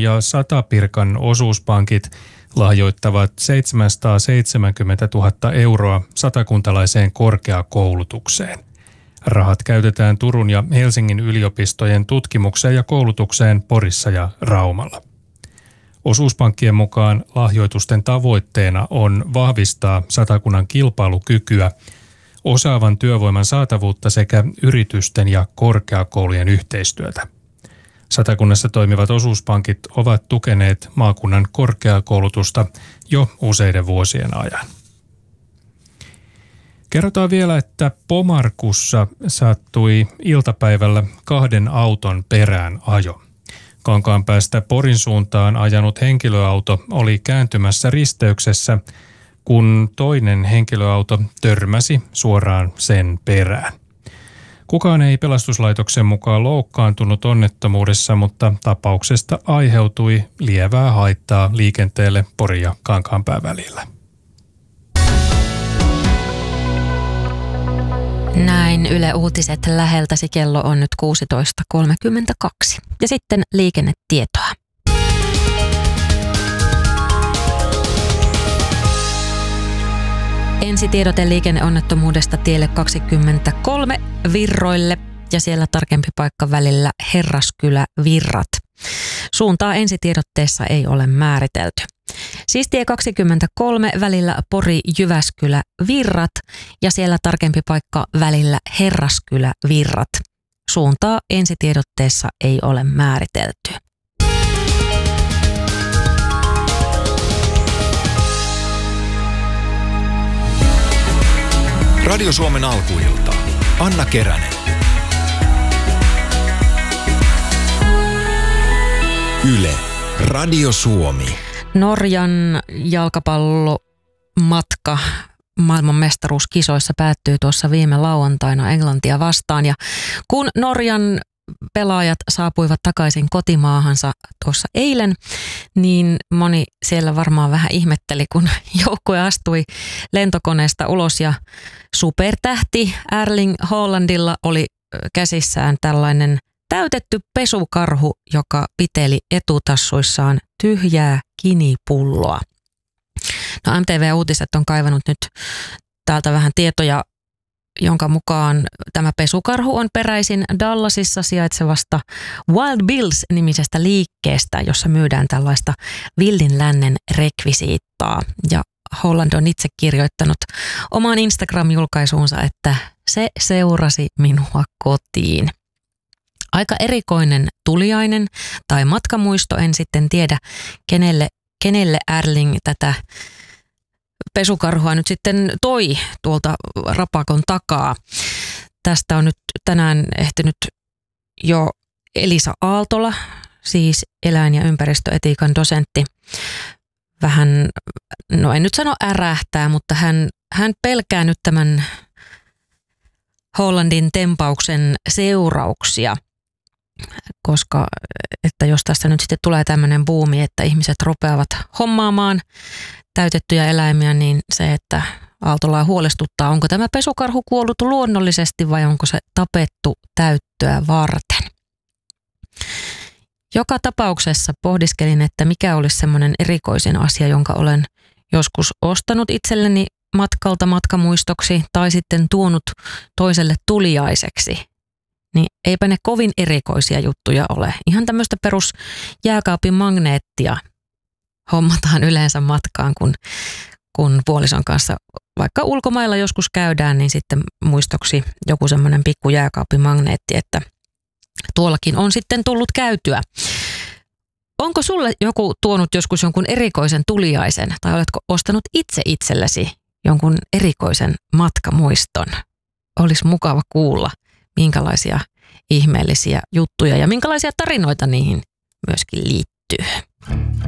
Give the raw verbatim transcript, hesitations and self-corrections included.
ja Satapirkan osuuspankit lahjoittavat seitsemänsataaseitsemänkymmentätuhatta euroa satakuntalaiseen korkeakoulutukseen. Rahat käytetään Turun ja Helsingin yliopistojen tutkimukseen ja koulutukseen Porissa ja Raumalla. Osuuspankkien mukaan lahjoitusten tavoitteena on vahvistaa Satakunnan kilpailukykyä, osaavan työvoiman saatavuutta sekä yritysten ja korkeakoulujen yhteistyötä. Satakunnassa toimivat osuuspankit ovat tukeneet maakunnan korkeakoulutusta jo useiden vuosien ajan. Kerrotaan vielä, että Pomarkussa sattui iltapäivällä kahden auton perään ajo. Kankaanpäästä Porin suuntaan ajanut henkilöauto oli kääntymässä risteyksessä, kun toinen henkilöauto törmäsi suoraan sen perään. Kukaan ei pelastuslaitoksen mukaan loukkaantunut onnettomuudessa, mutta tapauksesta aiheutui lievää haittaa liikenteelle Porin ja Kankaanpään välillä. Näin Yle Uutiset läheltäsi, kello on nyt kuusitoista kolmekymmentäkaksi. Ja sitten liikennetietoa. Ensitiedote liikenneonnettomuudesta tielle kaksikymmentäkolme Virroille ja siellä tarkempi paikka välillä Herraskylä-Virrat. Suuntaa ensitiedotteessa ei ole määritelty. Siis tie kaksikymmentäkolme välillä Pori-Jyväskylä-Virrat ja siellä tarkempi paikka välillä Herraskylä-Virrat. Suuntaa ensitiedotteessa ei ole määritelty. Radio Suomen alkuilta. Anna Keränen. Yle. Radio Suomi. Norjan jalkapallomatka maailman mestaruuskisoissa päättyi tuossa viime lauantaina Englantia vastaan. Ja kun Norjan pelaajat saapuivat takaisin kotimaahansa tuossa eilen, niin moni siellä varmaan vähän ihmetteli, kun joukkue astui lentokoneesta ulos ja supertähti Erling Haalandilla oli käsissään tällainen täytetty pesukarhu, joka piteli etutassuissaan tyhjää kinipulloa. No M T V-uutiset on kaivannut nyt täältä vähän tietoja, jonka mukaan tämä pesukarhu on peräisin Dallasissa sijaitsevasta Wild Bills-nimisestä liikkeestä, jossa myydään tällaista villin lännen rekvisiittaa. Ja Holland on itse kirjoittanut omaan Instagram-julkaisuunsa, että se seurasi minua kotiin. Aika erikoinen tuliainen tai matkamuisto, en sitten tiedä kenelle, kenelle Erling tätä pesukarhua nyt sitten toi tuolta rapakon takaa. Tästä on nyt tänään ehtinyt jo Elisa Aaltola, siis eläin- ja ympäristöetiikan dosentti, vähän, no en nyt sano ärähtää, mutta hän, hän pelkää nyt tämän Hollandin tempauksen seurauksia, koska että jos tässä nyt sitten tulee tämmöinen buumi, että ihmiset rupeavat hommaamaan täytettyjä eläimiä, niin se, että Aaltolaa huolestuttaa, onko tämä pesukarhu kuollut luonnollisesti vai onko se tapettu täyttöä varten. Joka tapauksessa pohdiskelin, että mikä olisi semmoinen erikoisin asia, jonka olen joskus ostanut itselleni matkalta matkamuistoksi tai sitten tuonut toiselle tuliaiseksi. Niin eipä ne kovin erikoisia juttuja ole. Ihan tämmöistä perus jääkaapin magneettia hommataan yleensä matkaan, kun, kun puolison kanssa vaikka ulkomailla joskus käydään, niin sitten muistoksi joku semmoinen pikku jääkaapin magneetti, että tuollakin on sitten tullut käytyä. Onko sulle joku tuonut joskus jonkun erikoisen tuliaisen tai oletko ostanut itse itsellesi jonkun erikoisen matkamuiston? Olisi mukava kuulla, minkälaisia ihmeellisiä juttuja ja minkälaisia tarinoita niihin myöskin liittyy.